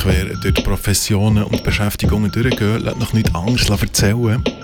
quer durch die Professionen und Beschäftigungen durchgehen, lässt noch nicht Angst erzählen.